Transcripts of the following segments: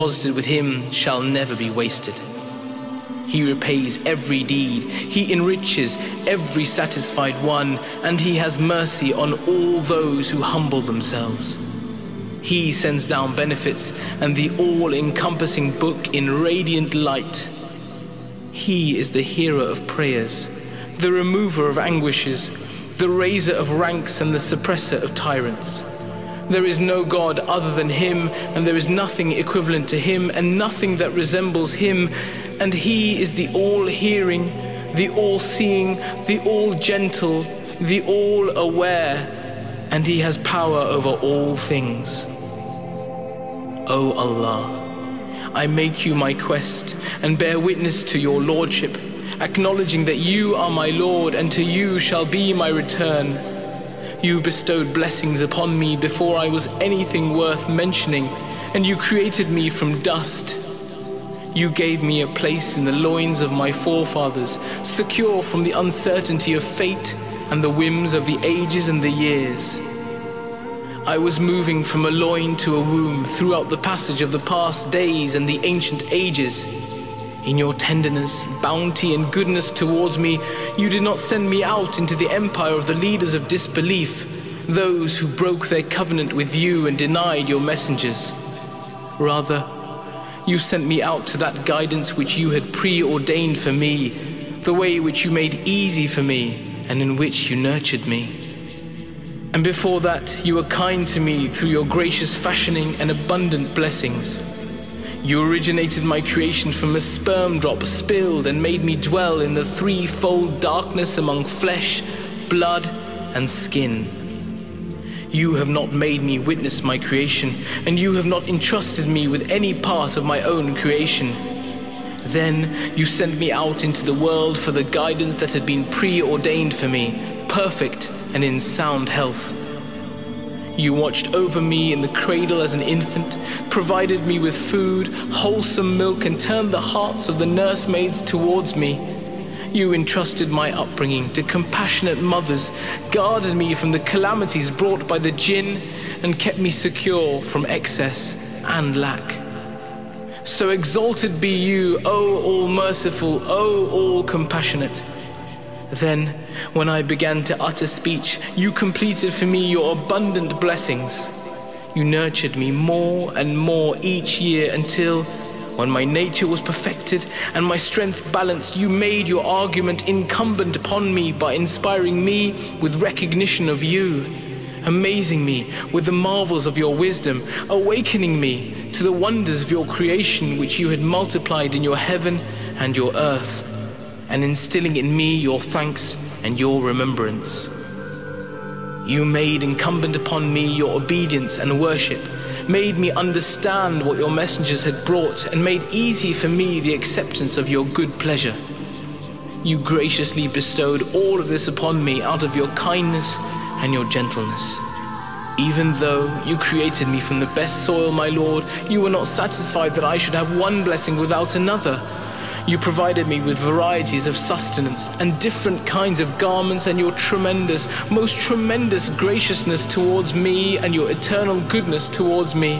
deposited with him shall never be wasted. He repays every deed, he enriches every satisfied one, and he has mercy on all those who humble themselves. He sends down benefits and the all-encompassing book in radiant light. He is the hearer of prayers, the remover of anguishes, the raiser of ranks and the suppressor of tyrants. There is no God other than him, and there is nothing equivalent to him, and nothing that resembles him. And he is the all-hearing, the all-seeing, the all-gentle, the all-aware, and he has power over all things. O Allah, I make you my quest and bear witness to your lordship, acknowledging that you are my Lord, and to you shall be my return. You bestowed blessings upon me before I was anything worth mentioning, and you created me from dust. You gave me a place in the loins of my forefathers, secure from the uncertainty of fate and the whims of the ages and the years. I was moving from a loin to a womb throughout the passage of the past days and the ancient ages. In your tenderness, bounty, and goodness towards me, you did not send me out into the empire of the leaders of disbelief, those who broke their covenant with you and denied your messengers. Rather, you sent me out to that guidance which you had preordained for me, the way which you made easy for me and in which you nurtured me. And before that, you were kind to me through your gracious fashioning and abundant blessings. You originated my creation from a sperm drop spilled and made me dwell in the threefold darkness among flesh, blood, and skin. You have not made me witness my creation, and you have not entrusted me with any part of my own creation. Then you sent me out into the world for the guidance that had been preordained for me, perfect and in sound health. You watched over me in the cradle as an infant, provided me with food, wholesome milk, and turned the hearts of the nursemaids towards me. You entrusted my upbringing to compassionate mothers, guarded me from the calamities brought by the jinn, and kept me secure from excess and lack. So exalted be you, O all-merciful, O all-compassionate. Then, when I began to utter speech, you completed for me your abundant blessings. You nurtured me more and more each year until, when my nature was perfected and my strength balanced, you made your argument incumbent upon me by inspiring me with recognition of you, amazing me with the marvels of your wisdom, awakening me to the wonders of your creation which you had multiplied in your heaven and your earth, and instilling in me your thanks and your remembrance. You made incumbent upon me your obedience and worship, made me understand what your messengers had brought, and made easy for me the acceptance of your good pleasure. You graciously bestowed all of this upon me out of your kindness and your gentleness. Even though you created me from the best soil, my Lord, you were not satisfied that I should have one blessing without another. You provided me with varieties of sustenance and different kinds of garments, and your tremendous, most tremendous graciousness towards me and your eternal goodness towards me.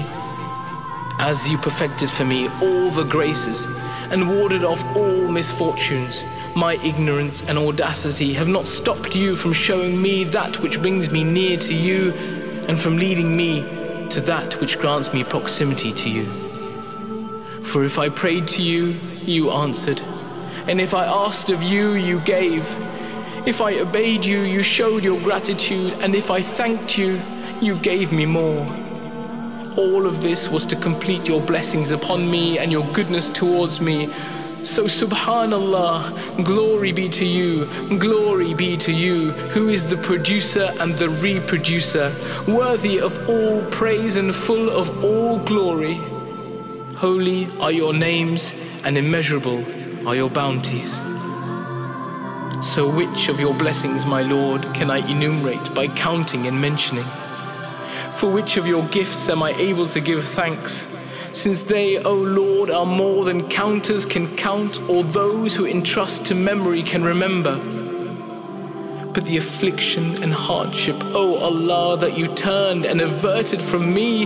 As you perfected for me all the graces and warded off all misfortunes, my ignorance and audacity have not stopped you from showing me that which brings me near to you, and from leading me to that which grants me proximity to you. For if I prayed to you, you answered, and if I asked of you, you gave. If I obeyed you, you showed your gratitude, and if I thanked you, you gave me more. All of this was to complete your blessings upon me and your goodness towards me. So subhanallah, glory be to you, who is the producer and the reproducer, worthy of all praise and full of all glory. Holy are your names, and immeasurable are your bounties. So which of your blessings, my Lord, can I enumerate by counting and mentioning? For which of your gifts am I able to give thanks, since they, O Lord, are more than counters can count, or those who entrust to memory can remember. But the affliction and hardship, O Allah, that you turned and averted from me